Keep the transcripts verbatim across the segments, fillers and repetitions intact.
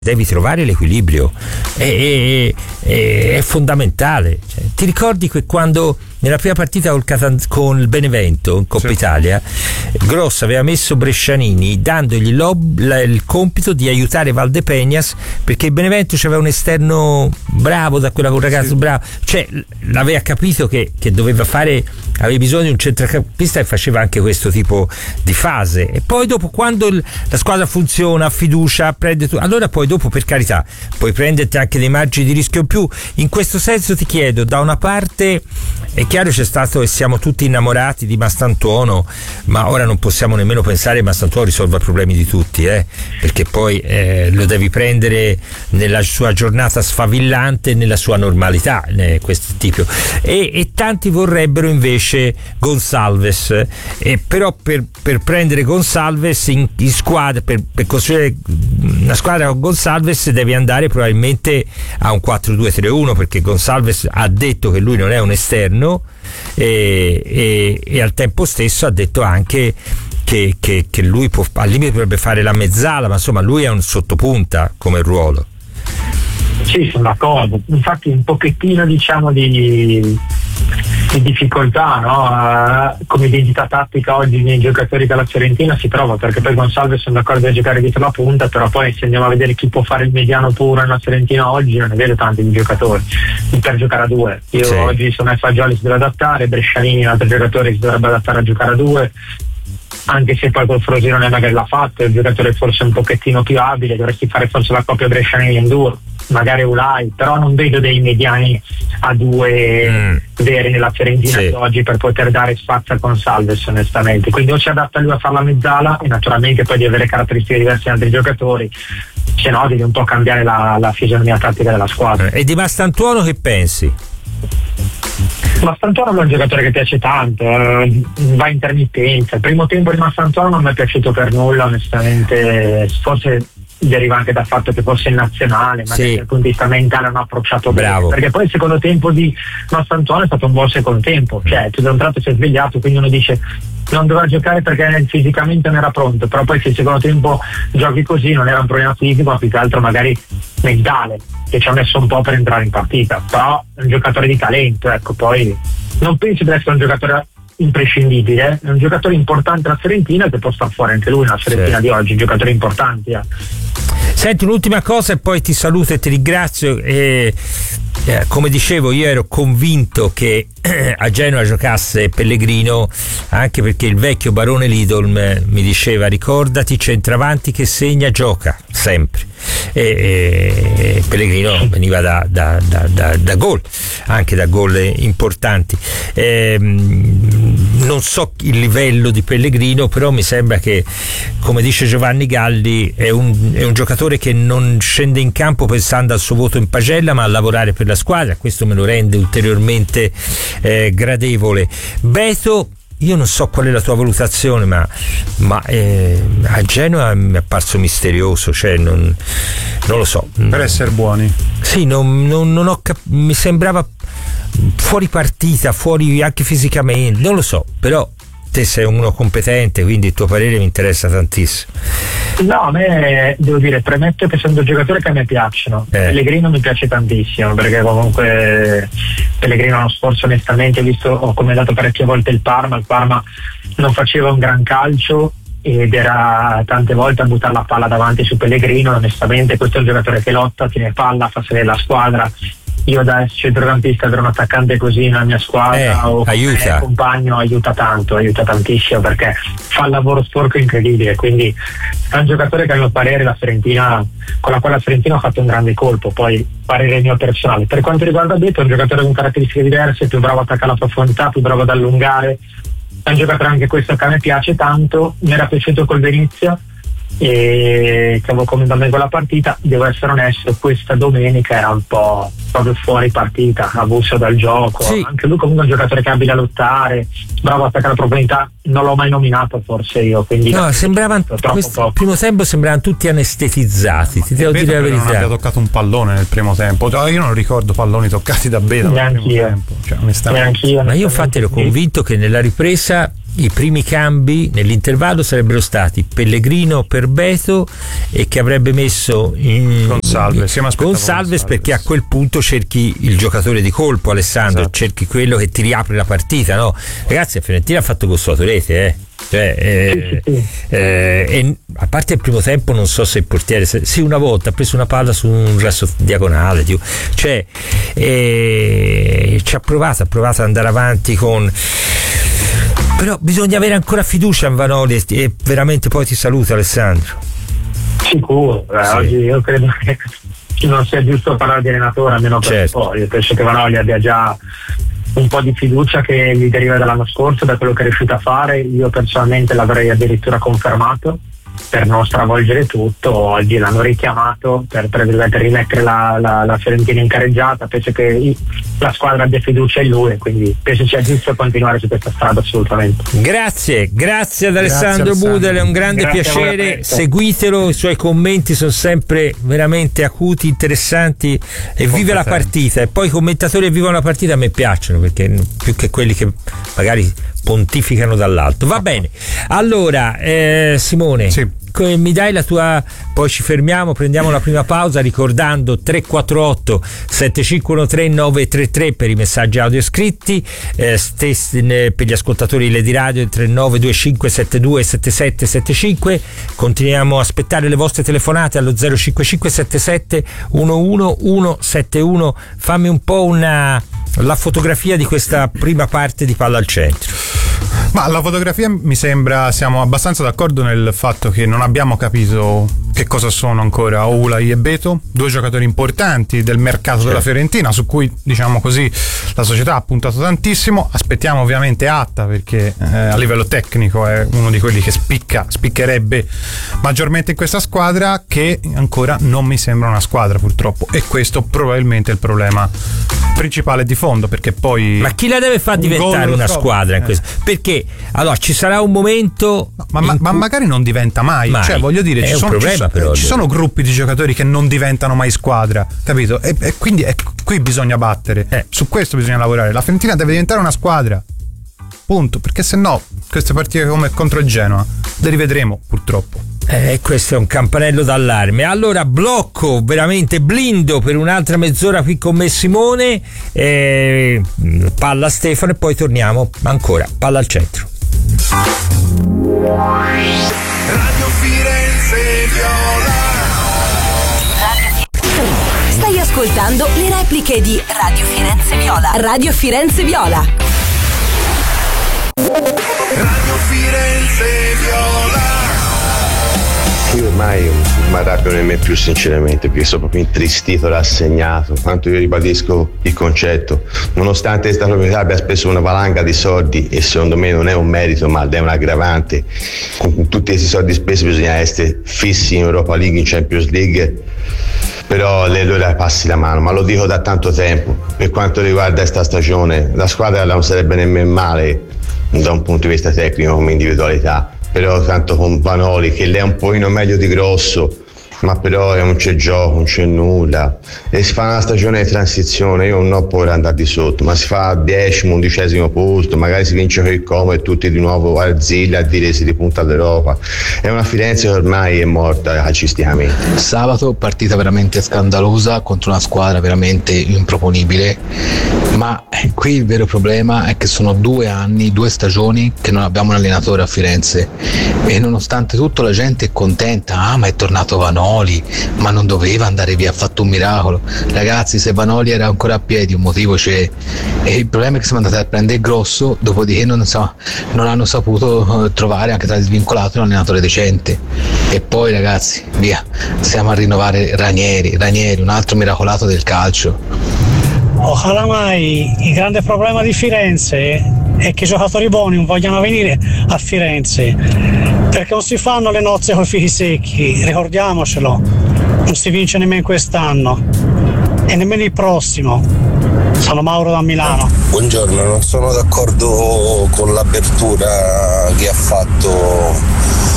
devi trovare l'equilibrio, è, è, è, è fondamentale. Cioè, ti ricordi che quando nella prima partita col Catan- con il Benevento in Coppa sì. Italia, Gross aveva messo Brescianini dandogli l'ob- la, il compito di aiutare Valdepeñas, perché il Benevento c'aveva un esterno bravo, da quella un ragazzo sì. bravo, cioè l'aveva capito che, che doveva fare, aveva bisogno di un centrocampista e faceva anche questo tipo di fase. E poi dopo, quando il, la squadra funziona, ha fiducia, prende tu, allora poi dopo, per carità, puoi prenderti anche dei margini di rischio in più. In questo senso ti chiedo, da una parte è chiaro c'è stato, e siamo tutti innamorati di Mastantuono, ma ora non possiamo nemmeno pensare che Mastantuono risolva i problemi di tutti, eh? perché poi eh, lo devi prendere nella sua giornata sfavillante, nella sua normalità, eh, questo tipo. E, e tanti vorrebbero invece Gonçalves, eh, però per, per prendere Gonçalves in, in squadra, per, per costruire una squadra con Gonçalves devi andare probabilmente a un quattro due tre uno, perché Gonçalves ha detto che lui non è un esterno e, e, e al tempo stesso ha detto anche che, che, che lui può, al limite potrebbe fare la mezzala, ma insomma lui è un sottopunta come ruolo. Sì, sono d'accordo. Infatti un pochettino diciamo di, di difficoltà, no? Uh, come identità tattica oggi nei giocatori della Fiorentina si trova, perché poi Gonçalves sono d'accordo a giocare dietro la punta, però poi se andiamo a vedere chi può fare il mediano puro nella Fiorentina oggi non ne vedo tanti di giocatori per giocare a due. Io sì. oggi sono Fagioli si deve adattare, Brescianini un altro giocatore si dovrebbe adattare a giocare a due, anche se poi col Frosinone magari l'ha fatto, è un giocatore forse un pochettino più abile, dovresti fare forse la coppia Brescianini-Enduro, magari Ulai, però non vedo dei mediani a due mm. veri nella Fiorentina sì. oggi per poter dare spazio con Salves, onestamente. Quindi o si adatta lui a fare la mezzala e naturalmente poi di avere caratteristiche diverse da altri giocatori, se no devi un po' cambiare la, la fisionomia tattica della squadra. E di Mastantuono che pensi? Mastantuono è un giocatore che piace tanto, eh, va in intermittenza. Il primo tempo di Mastantuono non mi è piaciuto per nulla, onestamente, forse deriva anche dal fatto che fosse in nazionale, ma sì. dal punto di vista mentale non ha approcciato Bravo. bene, perché poi il secondo tempo di Mastantuono è stato un buon secondo tempo, cioè tu da un tratto si è svegliato, quindi uno dice non doveva giocare perché fisicamente non era pronto, però poi se il secondo tempo giochi così non era un problema fisico, ma più che altro magari mentale, che ci ha messo un po' per entrare in partita, però è un giocatore di talento, ecco. Poi non penso di essere un giocatore imprescindibile, è un giocatore importante alla Fiorentina che può star fuori anche lui nella Fiorentina sì. di oggi, un giocatore importante. Eh. Senti, un'ultima cosa e poi ti saluto e ti ringrazio. E, eh, come dicevo, io ero convinto che eh, a Genova giocasse Pellegrino, anche perché il vecchio barone Lidolm mi diceva: ricordati, centravanti che segna gioca sempre. E, e Pellegrino veniva da, da, da, da, da gol, anche da gol importanti. E, non so il livello di Pellegrino, però mi sembra che, come dice Giovanni Galli, è un, è un giocatore che non scende in campo pensando al suo voto in pagella, ma a lavorare per la squadra. Questo me lo rende ulteriormente eh, gradevole. Beto, io non so qual è la tua valutazione, ma, ma eh, a Genova mi è apparso misterioso, cioè non, non lo so. Per essere buoni. Sì, non, non, non ho cap- mi sembrava fuori partita, fuori anche fisicamente, non lo so, però te sei uno competente, quindi il tuo parere mi interessa tantissimo. No, a me devo dire, premetto che sono due giocatori che a me piacciono. eh. Pellegrino mi piace tantissimo, perché comunque Pellegrino l'anno scorso onestamente, visto, ho commentato parecchie volte il Parma, il Parma non faceva un gran calcio ed era tante volte a buttare la palla davanti su Pellegrino. Onestamente questo è un giocatore che lotta, tiene palla, fa salire la squadra. Io da centrocampista avere un attaccante così nella mia squadra eh, o come compagno aiuta tanto, aiuta tantissimo, perché fa il lavoro sporco incredibile. Quindi è un giocatore che a mio parere la Fiorentina, con la quale la Fiorentina ha fatto un grande colpo. Poi parere mio personale. Per quanto riguarda Beto, è un giocatore con caratteristiche diverse, più bravo a attaccare la profondità, più bravo ad allungare. È un giocatore anche questo che a me piace tanto, mi era piaciuto col Venezia e che avevo commentato in quella partita. Devo essere onesto, questa domenica era un po' proprio fuori partita, abuso dal gioco. Sì. Anche lui comunque è un giocatore che è abile a lottare, bravo a attaccare la profondità, non l'ho mai nominato forse io, quindi no, sembravano il primo tempo sembravano tutti anestetizzati, ti devo dire la verità. Non abbia toccato un pallone nel primo tempo, io non ricordo palloni toccati da Beto nel primo tempo, cioè, onestamente. Ma io infatti ero convinto che nella ripresa i primi cambi nell'intervallo sarebbero stati Pellegrino per Beto, e che avrebbe messo in, Gonsalves, in, Gonsalves, perché a quel punto cerchi il giocatore di colpo, Alessandro, esatto. Cerchi quello che ti riapre la partita, no? Ragazzi, la Fiorentina ha fatto costato rete, eh Cioè, eh, eh, e a parte il primo tempo non so se il portiere se, sì, una volta ha preso una palla su un resto diagonale, tipo, cioè eh, ci ha provato ha provato ad andare avanti con, però bisogna avere ancora fiducia in Vanoli, e veramente poi ti saluto, Alessandro. Sicuro, eh, sì. Oggi io credo che non sia giusto parlare di allenatore, almeno per certo. un po'. Io penso che Vanoli abbia già un po' di fiducia che gli deriva dall'anno scorso, da quello che è riuscito a fare. Io personalmente l'avrei addirittura confermato per non stravolgere tutto. Oggi l'hanno richiamato per, per rimettere la, la, la Fiorentina in careggiata. Penso che la squadra abbia fiducia in lui, quindi penso sia giusto continuare su questa strada, assolutamente. Grazie, grazie ad Alessandro, grazie, Budel, è un grande grazie piacere, seguitelo, i suoi commenti sono sempre veramente acuti, interessanti, e vive la partita, e poi i commentatori che vivono la partita a me piacciono, perché più che quelli che magari pontificano dall'alto. Va bene, allora eh, Simone, sì. Mi dai la tua, poi ci fermiamo, prendiamo la prima pausa ricordando tre quattro otto sette cinque uno tre nove tre tre per i messaggi audio scritti, eh, stessi, ne, per gli ascoltatori Lady Radio tre nove due cinque sette due sette sette sette cinque. Continuiamo a aspettare le vostre telefonate allo zero cinque cinque sette sette uno uno uno sette uno. Fammi un po' una la fotografia di questa prima parte di Palla al Centro. Ma la fotografia mi sembra, siamo abbastanza d'accordo nel fatto che non abbiamo capito che cosa sono ancora Oulai e Beto, due giocatori importanti del mercato certo. della Fiorentina, su cui, diciamo così, la società ha puntato tantissimo. Aspettiamo ovviamente Atta, perché eh, a livello tecnico è uno di quelli che spicca, spiccherebbe maggiormente in questa squadra, che ancora non mi sembra una squadra, purtroppo, e questo probabilmente è il problema principale di fondo, perché poi ma chi la deve far diventare una squadra in questo? Perché allora ci sarà un momento ma, ma, ma magari non diventa mai, mai. Cioè voglio dire, ci sono, ci, però, ci sono gruppi di giocatori che non diventano mai squadra, capito? E, e quindi è, qui bisogna battere, eh. su questo bisogna lavorare. La Fiorentina deve diventare una squadra, punto, perché se no queste partite come contro il Genoa le rivedremo, purtroppo. Eh, questo è un campanello d'allarme. Allora blocco, veramente blindo per un'altra mezz'ora qui con me Simone, eh, palla a Stefano, e poi torniamo ancora Palla al Centro. Radio Firenze Viola. Stai ascoltando le repliche di Radio Firenze Viola. Radio Firenze Viola. Radio Firenze Viola. Io ormai non mi arrabbio nemmeno più, sinceramente, perché sono proprio intristito, rassegnato. Quanto io ribadisco il concetto, nonostante questa proprietà abbia speso una valanga di soldi, e secondo me non è un merito ma è un aggravante, con tutti questi soldi spesi bisogna essere fissi in Europa League, in Champions League, però le allora passi la mano, ma lo dico da tanto tempo. Per quanto riguarda questa stagione, la squadra non sarebbe nemmeno male da un punto di vista tecnico come individualità, però tanto con Vanoli, che lei è un pochino meglio di Grosso, ma però non c'è gioco, non c'è nulla, e si fa una stagione di transizione. Io non ho paura di andare di sotto, ma si fa a decimo, undicesimo posto, magari si vince con il Como e tutti di nuovo a Zilla a dire si ripunta all'Europa. È una Firenze che ormai è morta calcisticamente. Sabato partita veramente scandalosa contro una squadra veramente improponibile, ma qui il vero problema è che sono due anni, due stagioni che non abbiamo un allenatore a Firenze, e nonostante tutto la gente è contenta. Ah, ma è tornato Vanoli, ma non doveva andare via, ha fatto un miracolo. Ragazzi, se Vanoli era ancora a piedi un motivo c'è, e il problema è che siamo andati a prendere Grosso, dopodiché non, so, non hanno saputo trovare anche tra gli svincolato un allenatore decente, e poi ragazzi via, stiamo a rinnovare Ranieri, Ranieri un altro miracolato del calcio. Oramai il grande problema di Firenze è che i giocatori buoni non vogliono venire a Firenze, perché non si fanno le nozze con i fichi secchi, ricordiamocelo. Non si vince nemmeno quest'anno e nemmeno il prossimo. Sono Mauro da Milano. Buongiorno, non sono d'accordo con l'apertura che ha fatto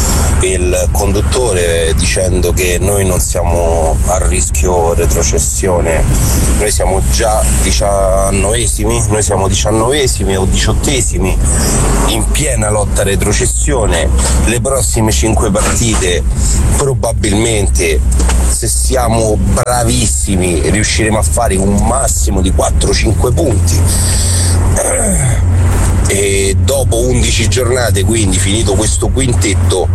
il conduttore dicendo che noi non siamo a rischio retrocessione, noi siamo già diciannovesimi, noi siamo diciannovesimi o diciottesimi in piena lotta a retrocessione. Le prossime cinque partite probabilmente, se siamo bravissimi, riusciremo a fare un massimo di quattro cinque punti. E dopo undici giornate, quindi finito questo quintetto,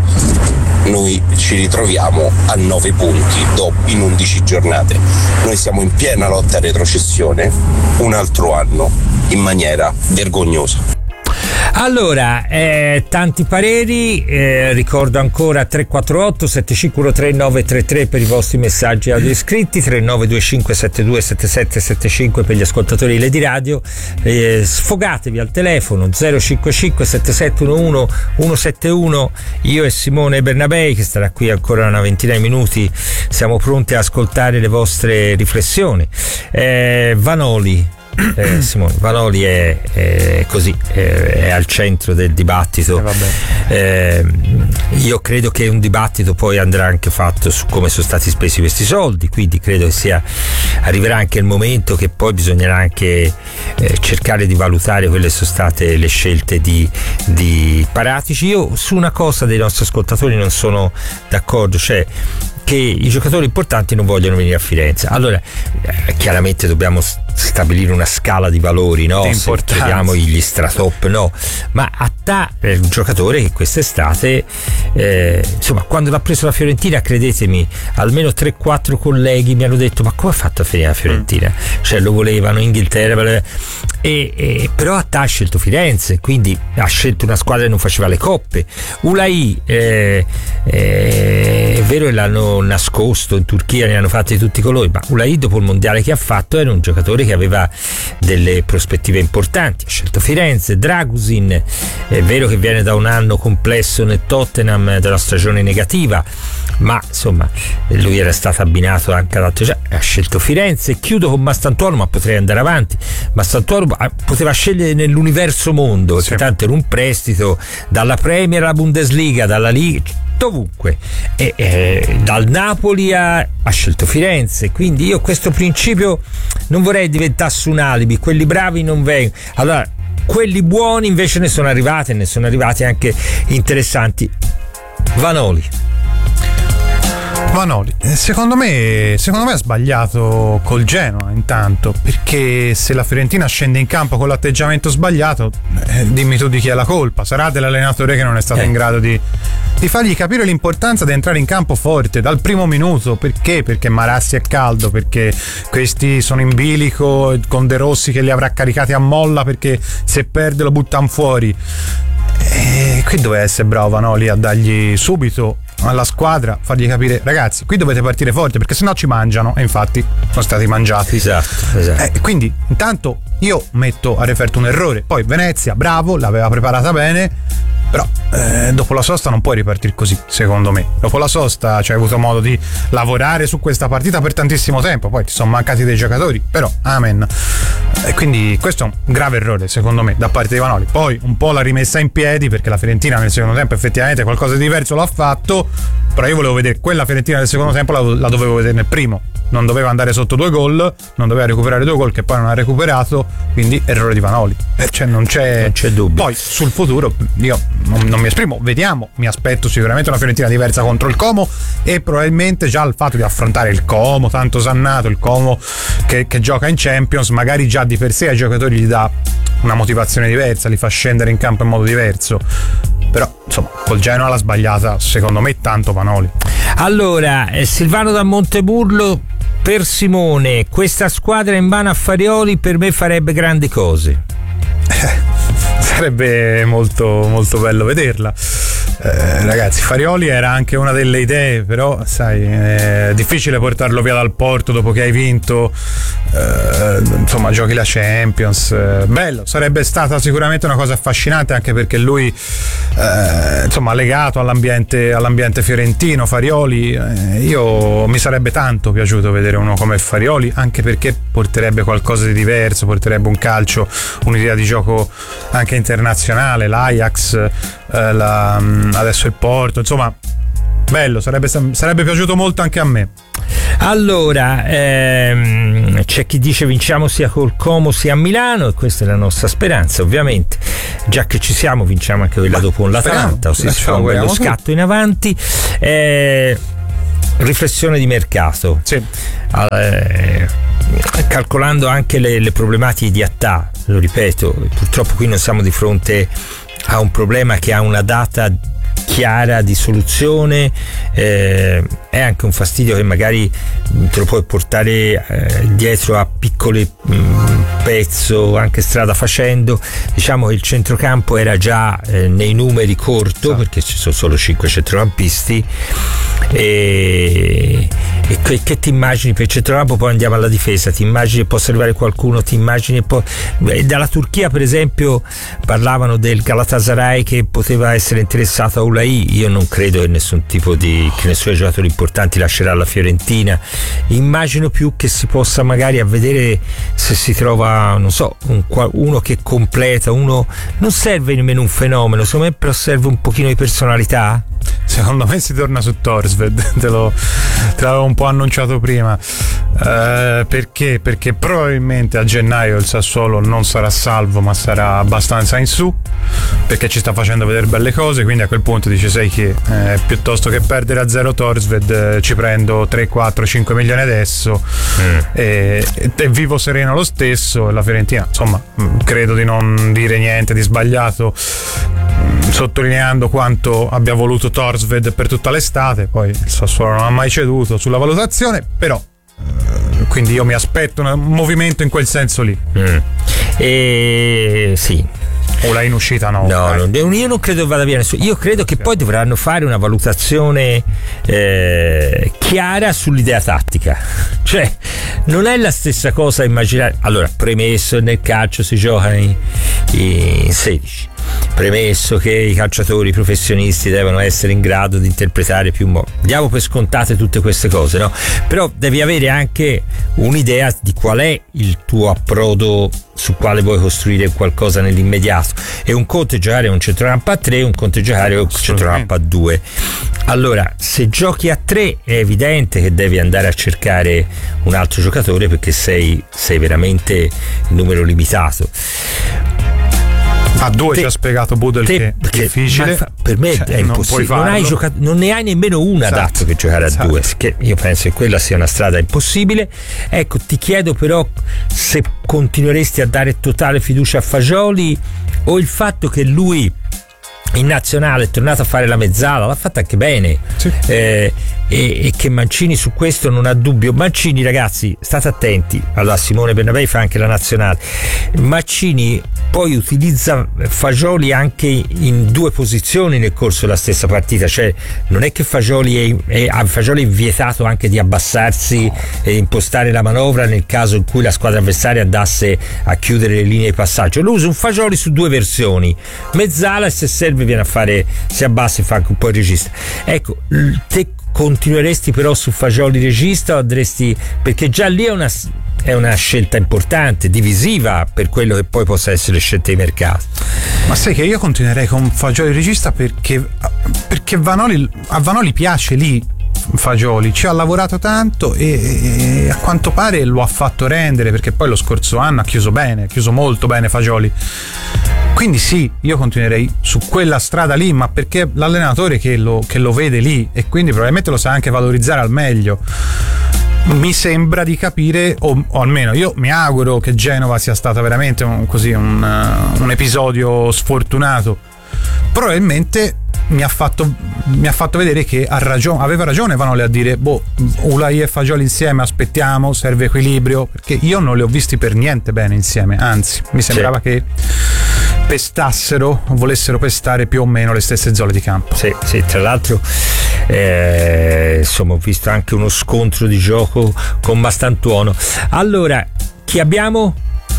noi ci ritroviamo a nove punti in undici giornate. Noi siamo in piena lotta a retrocessione un altro anno in maniera vergognosa. Allora, eh, tanti pareri, eh, ricordo ancora tre quattro otto sette cinque uno tre nove tre tre per i vostri messaggi audio iscritti, tre nove due cinque sette due sette sette sette cinque per gli ascoltatori di Lady Radio, eh, sfogatevi al telefono zero cinque cinque sette sette uno uno uno sette uno. Io e Simone Bernabei, che starà qui ancora una ventina di minuti, siamo pronti a ascoltare le vostre riflessioni. eh, Vanoli Eh, Simone Vanoli è, è così, è, è al centro del dibattito. Eh, eh, io credo che un dibattito poi andrà anche fatto su come sono stati spesi questi soldi, quindi credo che sia, arriverà anche il momento che poi bisognerà anche eh, cercare di valutare quelle sono state le scelte di, di Paratici. Io su una cosa dei nostri ascoltatori non sono d'accordo, cioè che i giocatori importanti non vogliono venire a Firenze. Allora eh, chiaramente dobbiamo stabilire una scala di valori, no? Se vediamo gli stratop, no, ma a ta è un giocatore che quest'estate eh, insomma, quando l'ha preso la Fiorentina, credetemi, almeno tre quattro colleghi mi hanno detto: ma come ha fatto a finire la Fiorentina? Mm. Cioè lo volevano in Inghilterra, voleva... e, e però a ta ha scelto Firenze, quindi ha scelto una squadra che non faceva le coppe. Ulai eh, eh, è vero che l'hanno nascosto in Turchia, ne hanno fatti di tutti i colori, ma Ulai dopo il mondiale che ha fatto era un giocatore che aveva delle prospettive importanti, ha scelto Firenze. Dragusin è vero che viene da un anno complesso nel Tottenham, della stagione negativa, ma insomma lui era stato abbinato anche ad altri, cioè, ha scelto Firenze. Chiudo con Mastantuono, ma potrei andare avanti. Mastantuono poteva scegliere nell'universo mondo, perché sì, tanto era un prestito dalla Premier alla Bundesliga, dalla Liga, ovunque, e, e dal Napoli ha, ha scelto Firenze. Quindi io questo principio non vorrei diventasse un alibi, quelli bravi non vengono, allora quelli buoni invece ne sono arrivati, e ne sono arrivati anche interessanti. Vanoli Vanoli, secondo me, secondo me ha sbagliato col Genoa intanto, perché se la Fiorentina scende in campo con l'atteggiamento sbagliato, eh, dimmi tu di chi è la colpa. Sarà dell'allenatore che non è stato eh. in grado di, di fargli capire l'importanza di entrare in campo forte dal primo minuto. Perché? Perché Marassi è caldo, perché questi sono in bilico con De Rossi che li avrà caricati a molla, perché se perde lo buttano fuori. E qui doveva essere bravo Vanoli a dargli subito alla squadra, fargli capire: ragazzi, qui dovete partire forte perché sennò ci mangiano. E infatti sono stati mangiati. Esatto, esatto. Eh, quindi intanto io metto a referto un errore. Poi Venezia, bravo, l'aveva preparata bene, però eh, dopo la sosta non puoi ripartire così, secondo me. Dopo la sosta cioè, hai avuto modo di lavorare su questa partita per tantissimo tempo, poi ti sono mancati dei giocatori, però amen. E quindi questo è un grave errore secondo me da parte di Vanoli. Poi un po' l'ha rimessa in piedi, perché la Fiorentina nel secondo tempo effettivamente qualcosa di diverso l'ha fatto, però io volevo vedere quella Fiorentina del secondo tempo, la, la dovevo vedere nel primo. Non doveva andare sotto due gol, non doveva recuperare due gol che poi non ha recuperato, quindi errore di Vanoli. Cioè non c'è, non c'è dubbio. Poi sul futuro io non, non mi esprimo, vediamo, mi aspetto sicuramente una Fiorentina diversa contro il Como, e probabilmente già il fatto di affrontare il Como, tanto sannato, il Como che, che gioca in Champions, magari già di per sé ai giocatori gli dà una motivazione diversa, li fa scendere in campo in modo diverso. Però insomma col Genoa l'ha sbagliata secondo me tanto Vanoli. Allora eh, Silvano da Monteburlo: per Simone, questa squadra in mano a Farioli per me farebbe grandi cose. Sarebbe molto molto bello vederla. Eh, ragazzi, Farioli era anche una delle idee, però sai, è difficile portarlo via dal Porto dopo che hai vinto, eh, insomma giochi la Champions. Eh, bello, sarebbe stata sicuramente una cosa affascinante, anche perché lui eh, insomma legato all'ambiente, all'ambiente fiorentino. Farioli, eh, io mi sarebbe tanto piaciuto vedere uno come Farioli, anche perché porterebbe qualcosa di diverso, porterebbe un calcio, un'idea di gioco anche internazionale, l'Ajax, eh, la, adesso il Porto, insomma bello, sarebbe, sarebbe piaciuto molto anche a me. Allora, ehm, c'è chi dice vinciamo sia col Como sia a Milano, e questa è la nostra speranza, ovviamente. Già che ci siamo, vinciamo anche quella dopo con l'Atalanta, o si fa un bello scatto in avanti. Eh, riflessione di mercato. Sì. Eh, calcolando anche le, le problematiche di Attà, lo ripeto, purtroppo qui non siamo di fronte a un problema che ha una data chiara di soluzione, eh, è anche un fastidio che magari te lo puoi portare eh, dietro a piccoli mh, pezzo, anche strada facendo. Diciamo che il centrocampo era già eh, nei numeri corto, perché ci sono solo cinque centrocampisti, e, e che, che ti immagini per il centrocampo? Poi andiamo alla difesa, ti immagini che possa arrivare qualcuno, ti immagini poi dalla Turchia per esempio parlavano del Galatasaray che poteva essere interessato a Ulai. Io non credo che nessun tipo di che nessun giocatore importanti lascerà la Fiorentina. Immagino più che si possa magari a vedere se si trova, non so, un, uno che completa, uno non serve nemmeno un fenomeno, secondo me, però serve un pochino di personalità. Secondo me si torna su Thorstvedt, te, lo, te l'avevo un po' annunciato prima. Eh, perché? Perché probabilmente a gennaio il Sassuolo non sarà salvo, ma sarà abbastanza in su, perché ci sta facendo vedere belle cose, quindi a quel punto dice sai che eh, piuttosto che perdere a zero Thorstvedt eh, ci prendo tre, quattro, cinque milioni adesso mm. e, e vivo sereno lo stesso. La Fiorentina, insomma, credo di non dire niente di sbagliato sottolineando quanto abbia voluto Thorstvedt per tutta l'estate. Poi il Sassuolo non ha mai ceduto sulla valutazione, però eh, quindi io mi aspetto un movimento in quel senso lì. mm. E sì, o la in uscita no, no non, io non credo vada via nessuno. Io credo che poi dovranno fare una valutazione eh, chiara sull'idea tattica, cioè non è la stessa cosa immaginare. Allora, premesso nel calcio si gioca in, in sedici, premesso che i calciatori professionisti devono essere in grado di interpretare più modi, diamo per scontate tutte queste cose, no? Però devi avere anche un'idea di qual è il tuo approdo su quale vuoi costruire qualcosa nell'immediato. E un conto è giocare un centrocampo a tre, un conto è giocare un centrocampo a due. Allora, se giochi a tre è evidente che devi andare a cercare un altro giocatore, perché sei, sei veramente il numero limitato. A due te, ci ha spiegato Budel te, che è difficile. Fa, per me cioè, è impossibile. Non, non, hai giocato, non ne hai nemmeno una esatto, adatto per giocare a esatto. due. Che io penso che quella sia una strada impossibile. Ecco, ti chiedo però se continueresti a dare totale fiducia a Fagioli, o il fatto che lui in nazionale è tornato a fare la mezzala, l'ha fatta anche bene, sì. eh, e, e che Mancini su questo non ha dubbio. Mancini, ragazzi, state attenti. Allora, Simone Bernabei fa anche la nazionale. Mancini poi utilizza Fagioli anche in due posizioni nel corso della stessa partita, cioè non è che Fagioli è, è, Fagioli è vietato anche di abbassarsi e impostare la manovra nel caso in cui la squadra avversaria andasse a chiudere le linee di passaggio. Lui usa un Fagioli su due versioni, mezzala, e se serve viene a fare, si abbassa e fa anche un po' il regista. Ecco, te continueresti però su Fagioli regista, o andresti, perché già lì è una è una scelta importante, divisiva per quello che poi possa essere le scelte di mercato. Ma sai che io continuerei con Fagioli regista, perché perché Vanoli, a Vanoli piace lì Fagioli, ci ha lavorato tanto e, e a quanto pare lo ha fatto rendere, perché poi lo scorso anno ha chiuso bene, ha chiuso molto bene Fagioli. Quindi sì, io continuerei su quella strada lì, ma perché l'allenatore che lo, che lo vede lì, e quindi probabilmente lo sa anche valorizzare al meglio. Mi sembra di capire, o, o almeno io mi auguro che Genova sia stata veramente un, così un, uh, un episodio sfortunato. Probabilmente mi ha fatto mi ha fatto vedere che ha ragione, aveva ragione Vanoli a dire boh, Ulai e Fagioli insieme, aspettiamo, serve equilibrio, perché io non li ho visti per niente bene insieme, anzi mi sembrava sì. che pestassero, volessero pestare più o meno le stesse zone di campo. Sì, sì, tra l'altro eh, insomma ho visto anche uno scontro di gioco con Mastantuono. Allora, chi abbiamo?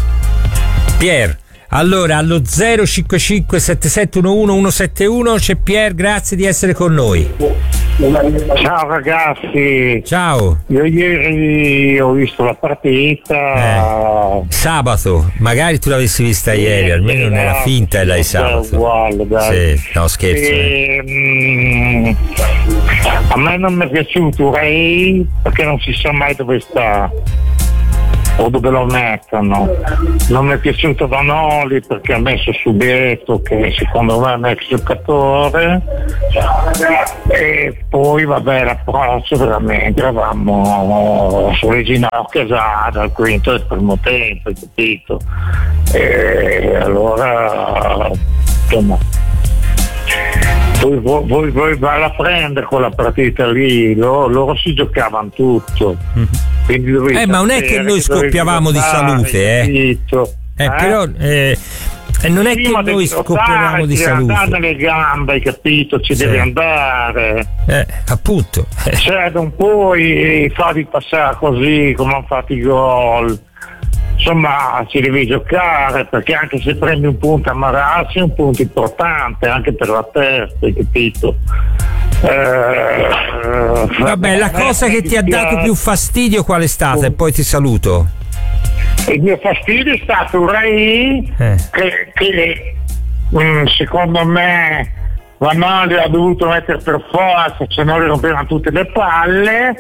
Pier. Allora, allo zero cinque cinque sette sette uno uno uno sette uno c'è Pier, grazie di essere con noi. Ciao ragazzi. Ciao. Io ieri ho visto la partita. Eh, sabato, magari tu l'avessi vista ieri, almeno non era finta e l'hai sabato. Uguale, dai. Sì, no scherzo. E, mm, a me non mi è piaciuto Ray perché non si sa mai dove sta o dove lo mettono. Non mi è piaciuto Vanoli perché ha messo Subetto, che secondo me è un ex giocatore, e poi vabbè l'approccio veramente eravamo sulle ginocchia già dal quinto del primo tempo, hai capito? E allora insomma Voi, voi, voi vai a prendere quella partita lì, loro, loro si giocavano tutto. Mm-hmm. Eh, ma non è che noi scoppiavamo di salute, eh. eh, eh? Però eh, non è Prima che noi scoppiavamo di salute. Andare nelle gambe, hai capito? Ci sì. devi andare. Eh, appunto. Cioè, non puoi farli passare così come hanno fatto i gol. Insomma, ci devi giocare, perché anche se prendi un punto a Marassi è un punto importante anche per la testa, hai capito? Eh, Vabbè, la cosa che ti ha dato più fastidio qual è stata? E poi ti saluto. Il mio fastidio è stato Rai, eh. che, che mh, secondo me Vanoli ha dovuto mettere per forza, se no gli rompevano tutte le palle.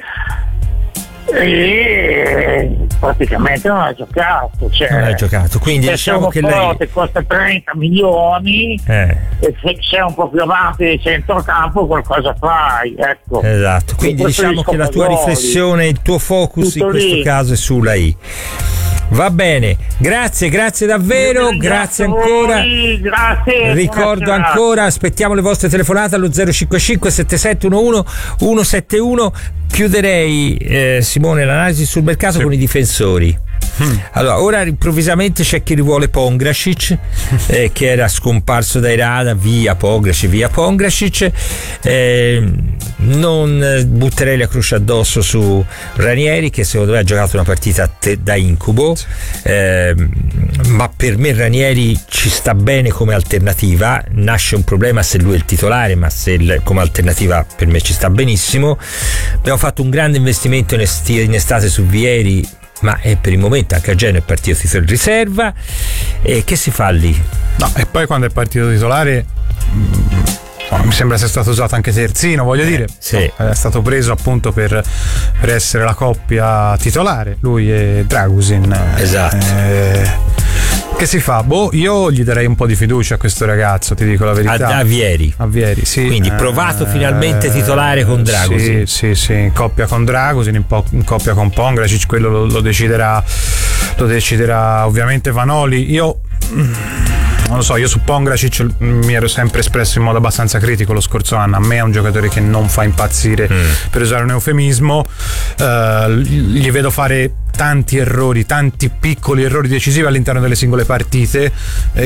E praticamente non ha giocato, cioè, non ha giocato, quindi se diciamo che lei costa trenta milioni eh. e se sei un po' più avanti di centrocampo qualcosa fai, ecco. Esatto, quindi diciamo che la tua riflessione, il tuo focus in questo lì. caso è sulla I. Va bene, grazie, grazie davvero, grazie ancora. Grazie. Ricordo ancora, aspettiamo le vostre telefonate allo zero cinque cinque sette sette uno uno uno sette uno. Chiuderei, eh, Simone, l'analisi sul mercato sì. con i difensori. Hmm. Allora, ora improvvisamente c'è chi rivuole Pongracic, eh, che era scomparso dai radar, via Pongracic, via Pongracic. Eh, non butterei la croce addosso su Ranieri, che secondo me ha giocato una partita te- da incubo, eh, ma per me Ranieri ci sta bene come alternativa. Nasce un problema se lui è il titolare, ma se il, come alternativa per me ci sta benissimo. Abbiamo fatto un grande investimento in, esti- in estate su Vieri, ma è per il momento anche a Genoa è partito titolo in riserva. E che si fa lì? No, e poi quando è partito titolare mh, mi sembra sia stato usato anche terzino, voglio eh, dire sì. è stato preso appunto per, per essere la coppia titolare, lui e Dragusin. Esatto. eh, Che si fa? Boh, io gli darei un po' di fiducia a questo ragazzo, ti dico la verità. A, a Vieri. A Vieri, sì. Quindi provato eh, finalmente titolare con Dragusin. Sì, sì, sì, in coppia con Dragusin, in, po- in coppia con Pongracic, quello lo, lo deciderà lo deciderà ovviamente Vanoli. Io non lo so, io su Pongracic mi ero sempre espresso in modo abbastanza critico lo scorso anno. A me è un giocatore che non fa impazzire, mm. per usare un eufemismo. Uh, gli vedo fare tanti errori, tanti piccoli errori decisivi all'interno delle singole partite, e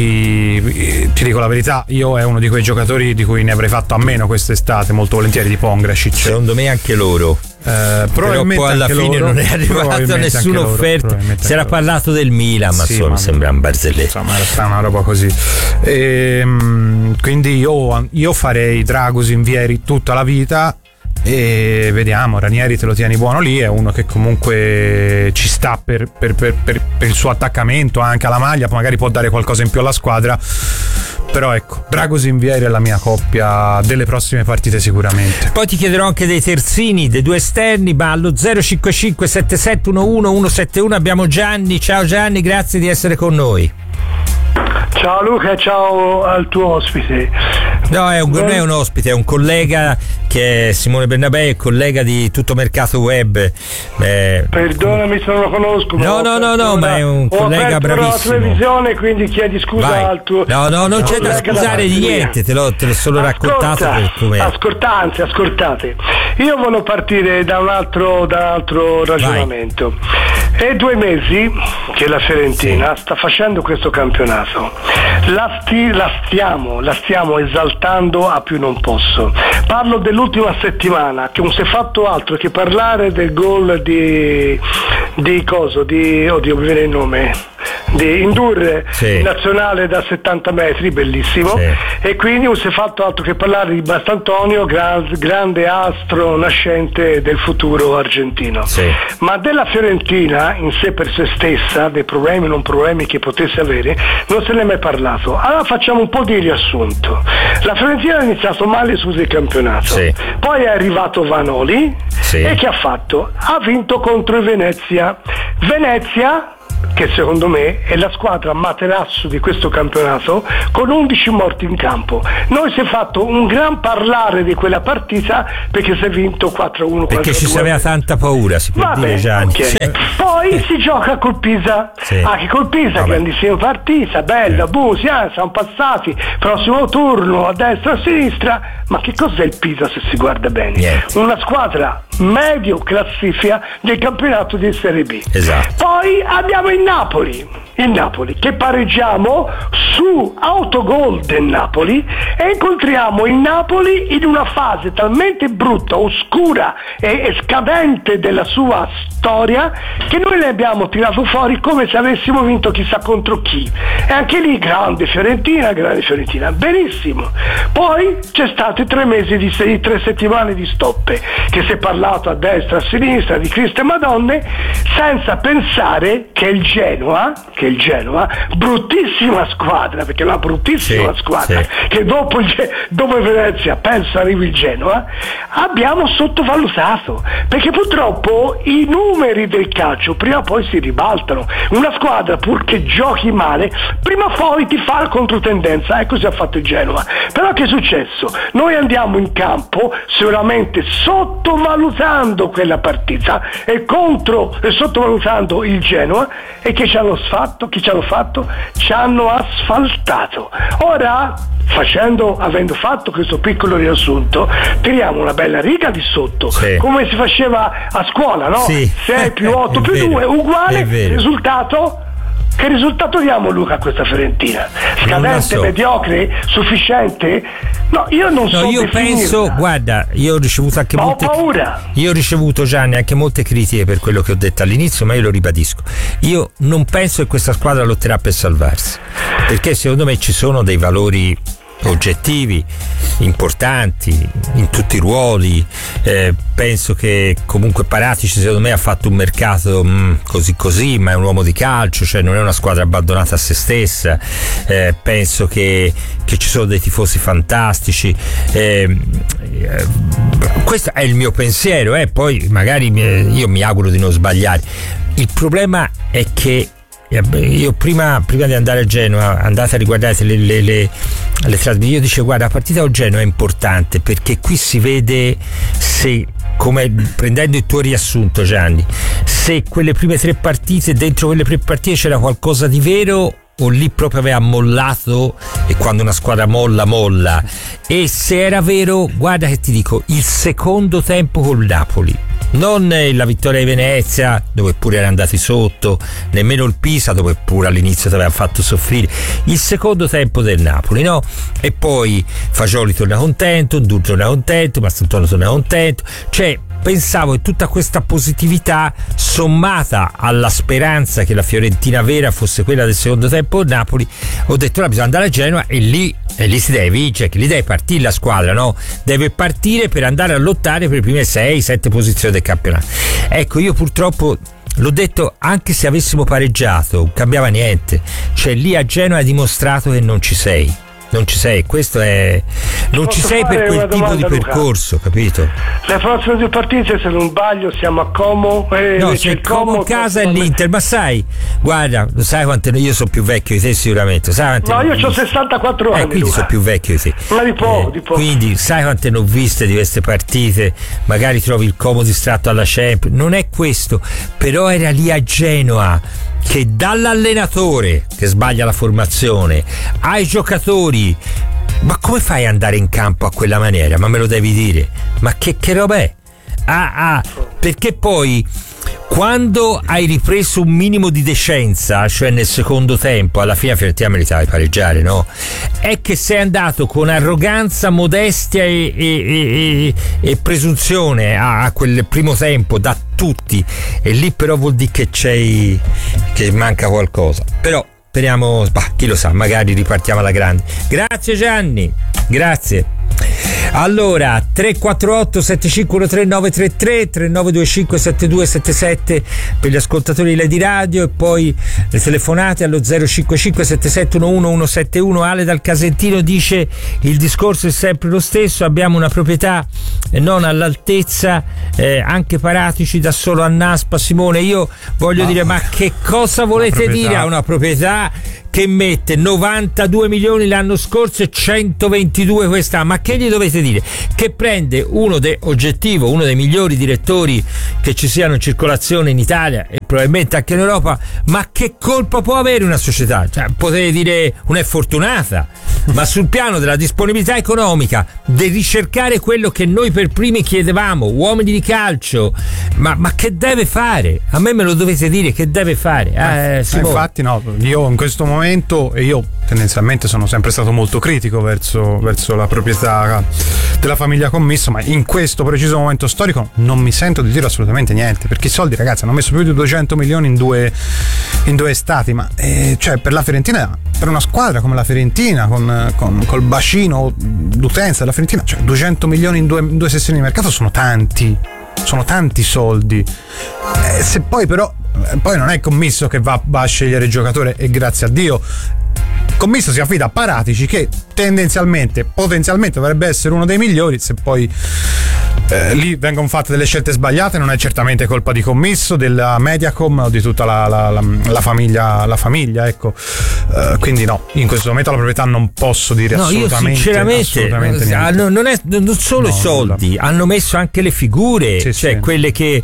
quindi ti dico la verità, io è uno di quei giocatori di cui ne avrei fatto a meno quest'estate, molto volentieri, di Pongracic. Secondo me anche loro. Eh, però poi alla fine loro, non è arrivata nessuna offerta. Si era parlato del Milan, ma sì, insomma ma sembra un barzelletta, insomma era una roba così. E, quindi io, io farei Dragusin, Vieri tutta la vita, e vediamo. Ranieri te lo tieni buono lì, è uno che comunque ci sta per, per, per, per, per il suo attaccamento anche alla maglia, magari può dare qualcosa in più alla squadra. Però ecco, Dragusin, Vieri è la mia coppia delle prossime partite sicuramente. Poi ti chiederò anche dei terzini, dei due esterni, ma allo zero cinque cinque sette sette uno uno uno sette uno abbiamo Gianni. Ciao Gianni, grazie di essere con noi. Ciao Luca, ciao al tuo ospite. No, è un, non è un ospite, è un collega, che è Simone Bernabé, collega di Tutto Mercato Web. Eh, Perdonami se non lo conosco. No, no, no, no, ma è un collega bravissimo. Ho la televisione, quindi chiedi scusa Vai. al tuo. No, no, non c'è da scusare di niente, te l'ho, te l'ho solo Ascolta, raccontato per com'è. Ascoltanti, ascoltate. Io volevo partire da un altro, da un altro ragionamento. Vai. È due mesi che la Fiorentina sì. sta facendo questo campionato. La, sti, la stiamo, la stiamo esaltando a più non posso. Parlo dell'ultima settimana, che non si è fatto altro che parlare del gol di di coso, di oddio mi viene il nome. di indurre sì. il nazionale da settanta metri, bellissimo, sì. e quindi non si è fatto altro che parlare di Bastantonio, gran, grande astro nascente del futuro argentino. Sì. Ma della Fiorentina in sé per se stessa, dei problemi o non problemi che potesse avere, non se ne è mai parlato. Allora facciamo un po' di riassunto. La Fiorentina ha iniziato male sul campionato, sì. poi è arrivato Vanoli, sì. e che ha fatto? Ha vinto contro il Venezia. Venezia, che secondo me è la squadra materasso di questo campionato, con undici morti in campo. Noi si è fatto un gran parlare di quella partita perché si è vinto quattro a uno. Perché ci si aveva tanta paura, si può Vabbè, dire, Gianni. okay. Sì. Poi si gioca col Pisa, sì. anche col Pisa, Vabbè. grandissima partita, bella, sì. busi, eh, siamo passati, prossimo turno a destra a sinistra, ma che cos'è il Pisa se si guarda bene? Niente. Una squadra medio classifica del campionato di Serie B. Esatto. Poi abbiamo il Napoli, il Napoli che pareggiamo su autogol del Napoli e incontriamo il Napoli in una fase talmente brutta, oscura e, e scadente della sua storia che noi ne abbiamo tirato fuori come se avessimo vinto chissà contro chi. E anche lì grande Fiorentina, grande Fiorentina, benissimo. Poi c'è stato tre mesi di sei, tre settimane di stoppe, che si è parlato a destra, a sinistra di Cristo e Madonne, senza pensare che il Genoa, che il Genoa, bruttissima squadra, perché è una bruttissima sì, squadra, sì. che dopo, il, dopo Venezia penso arrivi il Genoa, abbiamo sottovalutato, perché purtroppo i numeri del calcio prima o poi si ribaltano. Una squadra, pur che giochi male, prima o poi ti fa la controtendenza, e così ha fatto il Genoa. Però che è successo? Noi andiamo in campo sicuramente sottovalutando quella partita e contro e sottovalutando il Genoa, e che ci hanno fatto? Che ci hanno fatto? Ci hanno asfaltato. Ora, facendo, avendo fatto questo piccolo riassunto, tiriamo una bella riga di sotto, sì. come si faceva a scuola, no? Sì. sei più otto più due uguale, risultato? Che risultato diamo, Luca, a questa Fiorentina? Scadente, so. mediocre, sufficiente? No, io non no, so io definirla. penso, guarda, io ho ricevuto anche ma molte ho paura. Io ho ricevuto, Gianni, anche molte critiche per quello che ho detto all'inizio, ma io lo ribadisco. Io non penso che questa squadra lotterà per salvarsi, perché secondo me ci sono dei valori oggettivi importanti in tutti i ruoli. Eh, penso che comunque Paratici secondo me ha fatto un mercato mh, così così, ma è un uomo di calcio, cioè non è una squadra abbandonata a se stessa. Eh, penso che, che ci sono dei tifosi fantastici. Eh, eh, questo è il mio pensiero, eh. Poi magari io mi auguro di non sbagliare. Il problema è che io prima, prima di andare a Genoa, andate a riguardare le, le, le, le trasmissioni, io dicevo guarda, la partita con Genoa è importante perché qui si vede se, come prendendo il tuo riassunto, Gianni, se quelle prime tre partite, dentro quelle tre partite c'era qualcosa di vero o lì proprio aveva mollato, e quando una squadra molla molla. E se era vero, guarda che ti dico, il secondo tempo col Napoli, non la vittoria di Venezia dove pure erano andati sotto, nemmeno il Pisa dove pure all'inizio ti aveva fatto soffrire, il secondo tempo del Napoli, no? E poi Fagioli torna contento, Ndur torna contento, Mastantuono torna contento, cioè pensavo che tutta questa positività sommata alla speranza che la Fiorentina vera fosse quella del secondo tempo del Napoli, ho detto ora bisogna andare a Genoa e lì, e lì si deve vincere, che lì deve partire la squadra, no? Deve partire per andare a lottare per le prime sei sette posizioni del campionato. Ecco, io purtroppo l'ho detto, anche se avessimo pareggiato non cambiava niente, cioè lì a Genoa hai dimostrato che non ci sei. Non ci sei, questo è. Non Posso ci sei per quel tipo domanda, di Luca? Percorso, capito? Le prossime due partite, se non sbaglio, siamo a Como. Eh, No, c'è c'è il il Como in casa e l'Inter, ma sai, guarda, lo sai quante. Io sono più vecchio di te sicuramente. Sai quante No, io ne ho viste? sessantaquattro anni. Eh, quindi Luca. sono più vecchio di te. Ma di poco, Eh, di poco. Quindi sai quante ne ho viste di queste partite, magari trovi il Como distratto alla Champions. Non è questo, però era lì a Genoa che dall'allenatore che sbaglia la formazione ai giocatori. Ma come fai ad andare in campo a quella maniera? Ma me lo devi dire. Ma che, che roba è? Ah, ah, perché poi quando hai ripreso un minimo di decenza, cioè nel secondo tempo, alla fine la Fiorentina meritava di pareggiare, no? È che sei andato con arroganza, modestia e, e, e, e presunzione a, a quel primo tempo da tutti, e lì però vuol dire che c'è, che manca qualcosa. Però speriamo, bah, chi lo sa, magari ripartiamo alla grande. Grazie Gianni, grazie. Allora, tre quattro otto sette cinque uno tre nove tre tre, tre nove due cinque sette due sette sette per gli ascoltatori di Lady Radio, e poi le telefonate allo zero cinque cinque sette sette uno uno uno sette uno. Ale dal Casentino dice: il discorso è sempre lo stesso, abbiamo una proprietà non all'altezza, eh, anche Paratici da solo a Naspa. Simone, io voglio ah, dire, ma che cosa volete dire a una proprietà che mette novantadue milioni l'anno scorso e centoventidue quest'anno? Ma che gli dovete dire? Che prende uno de, oggettivo, uno dei migliori direttori che ci siano in circolazione in Italia e probabilmente anche in Europa. Ma che colpa può avere una società? Cioè, potete dire una è fortunata, ma sul piano della disponibilità economica, del ricercare quello che noi per primi chiedevamo, uomini di calcio, ma, ma che deve fare? A me me lo dovete dire, che deve fare? Eh, eh, infatti no, io in questo momento, e io tendenzialmente sono sempre stato molto critico verso, verso la proprietà della famiglia Commisso, ma in questo preciso momento storico non mi sento di dire assolutamente niente, perché i soldi, ragazzi, hanno messo più di duecento milioni in due, in due estati, ma eh, cioè per la Fiorentina, per una squadra come la Fiorentina, con, con col bacino d'utenza della Fiorentina, cioè duecento milioni in due, in due sessioni di mercato sono tanti, sono tanti soldi. Eh, se poi però poi non è Commisso che va, va a scegliere il giocatore, e grazie a Dio Commisso si affida a Paratici, che tendenzialmente, potenzialmente dovrebbe essere uno dei migliori. Se poi eh, lì vengono fatte delle scelte sbagliate, non è certamente colpa di Commisso, della Mediacom o di tutta la, la, la, la famiglia, la famiglia, ecco. Uh, quindi no, in questo momento la proprietà non posso dire no, assolutamente, io sinceramente assolutamente niente. Non, è, non solo no, i soldi, nulla. Hanno messo anche le figure, sì, cioè sì. quelle che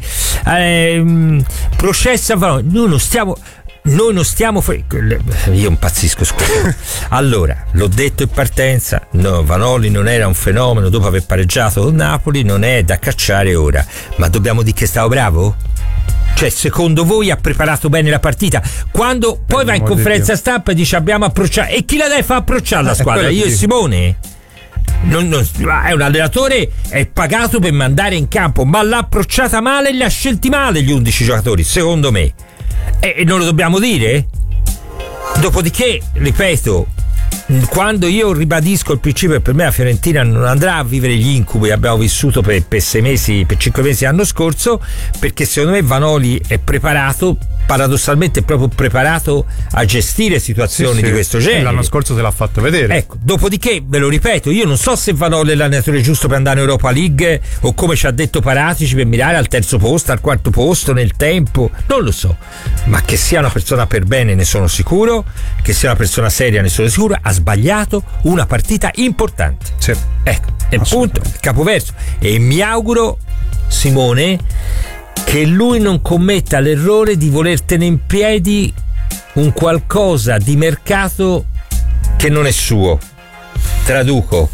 ehm, processa. Noi non stiamo Noi non stiamo fre- io impazzisco, scusa. Allora, l'ho detto in partenza, no, Vanoli non era un fenomeno dopo aver pareggiato con Napoli, non è da cacciare ora, ma dobbiamo dire che stava bravo? Cioè, secondo voi ha preparato bene la partita? Quando poi va in conferenza stampa e dice abbiamo approcciato, e chi la deve far approcciare la squadra? Io e Simone? Non, non, è un allenatore, è pagato per mandare in campo, ma l'ha approcciata male e li ha scelti male gli undici giocatori, secondo me. E non lo dobbiamo dire? Dopodiché, ripeto, quando io ribadisco il principio che per me la Fiorentina non andrà a vivere gli incubi che abbiamo vissuto per, per sei mesi, per cinque mesi l'anno scorso, perché secondo me Vanoli è preparato, paradossalmente è proprio preparato a gestire situazioni sì, sì. di questo genere. L'anno scorso se l'ha fatto vedere. Ecco, dopodiché, ve lo ripeto, io non so se Vanoli è l'allenatore giusto per andare in Europa League, o come ci ha detto Paratici, per mirare al terzo posto, al quarto posto nel tempo, non lo so, ma che sia una persona per bene ne sono sicuro, che sia una persona seria ne sono sicuro. Ha sbagliato una partita importante, sì. Ecco, è il punto, il capoverso, e mi auguro, Simone, che lui non commetta l'errore di voler tenere in piedi un qualcosa di mercato che non è suo. Traduco,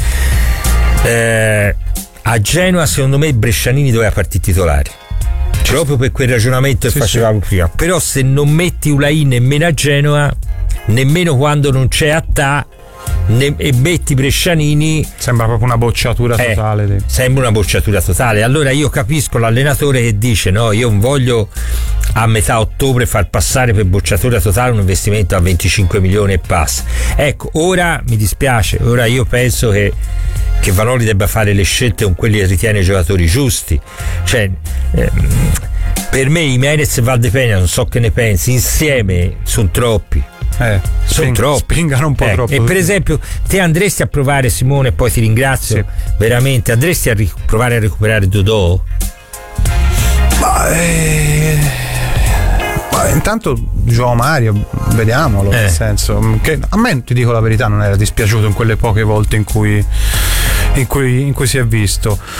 eh, a Genoa secondo me Brescianini doveva partire titolare, proprio per quel ragionamento che sì, facevamo sì. prima. Però se non metti Ulaì nemmeno a Genoa, nemmeno quando non c'è Attà, ne, e metti Brescianini, sembra proprio una bocciatura eh, totale. Sembra una bocciatura totale. Allora io capisco l'allenatore che dice no, io non voglio a metà ottobre far passare per bocciatura totale un investimento a venticinque milioni e passa. Ecco, ora mi dispiace, ora io penso che che Vanoli debba fare le scelte con quelli che ritiene i giocatori giusti. Cioè ehm, per me Jimenez e Valdepena, non so che ne pensi, insieme sono troppi. Eh, sono sping, troppi, spingano un po' eh, troppo. E per esempio te andresti a provare, Simone, poi ti ringrazio sì. veramente, andresti a ric- provare a recuperare Dodò? Ma, eh, ma intanto Joao Mario, vediamolo, eh. nel senso che a me, ti dico la verità, non era dispiaciuto in quelle poche volte in cui in cui, in cui si è visto.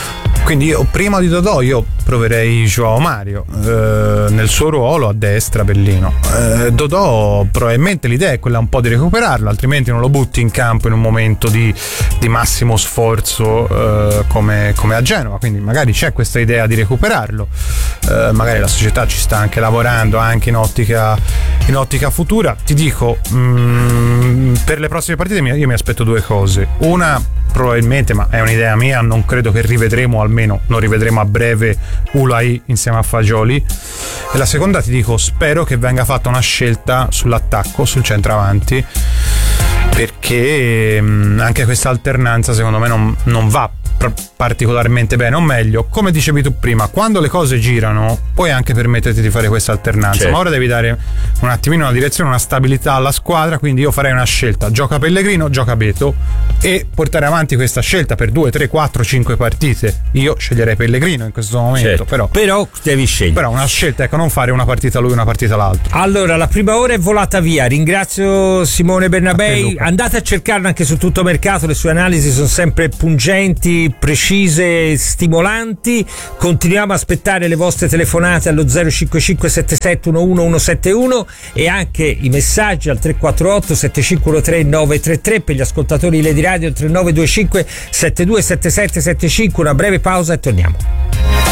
Quindi io prima di Dodò io proverei Joao Mario eh, nel suo ruolo a destra Bellino. eh, Dodò probabilmente l'idea è quella un po' di recuperarlo, altrimenti non lo butti in campo in un momento di, di massimo sforzo eh, come, come a Genova, quindi magari c'è questa idea di recuperarlo, eh, magari la società ci sta anche lavorando anche in ottica, in ottica futura. Ti dico, mh, per le prossime partite io mi aspetto due cose: una, probabilmente, ma è un'idea mia, non credo che rivedremo, almeno non rivedremo a breve, Ulai insieme a Fagioli, e la seconda, ti dico, spero che venga fatta una scelta sull'attacco, sul centravanti, perché mh, anche questa alternanza secondo me non, non va particolarmente bene, o meglio, come dicevi tu prima, quando le cose girano puoi anche permetterti di fare questa alternanza, certo. Ma ora devi dare un attimino una direzione, una stabilità alla squadra, quindi io farei una scelta: gioca Pellegrino, gioca Beto, e portare avanti questa scelta per due, tre, quattro, cinque partite. Io sceglierei Pellegrino in questo momento, certo. però, però devi scegliere, però una scelta, ecco, non fare una partita lui, una partita l'altro. Allora, la prima ora è volata via, ringrazio Simone Bernabei, a andate a cercarlo anche su Tutto Mercato, le sue analisi sono sempre pungenti, precise, stimolanti. Continuiamo a aspettare le vostre telefonate allo zero cinque cinque sette sette uno uno uno sette uno e anche i messaggi al tre quattro otto sette cinque uno tre nove tre tre, per gli ascoltatori Lady Radio tre nove due cinque sette due sette sette sette cinque. Una breve pausa e torniamo.